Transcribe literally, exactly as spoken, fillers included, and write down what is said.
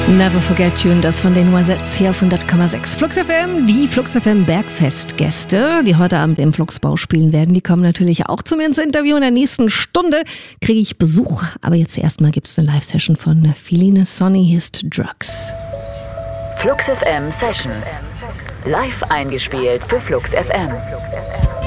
Never Forget You, das von den Noisettes hier auf hundert Komma sechs Flux F M. Die Flux F M Bergfest-Gäste, die heute Abend im Fluxbau spielen werden, die kommen natürlich auch zu mir ins Interview. In der nächsten Stunde kriege ich Besuch. Aber jetzt erstmal gibt es eine Live-Session von Feline Sonny, Hier ist Drugs. Flux F M Sessions. Live eingespielt für Flux F M.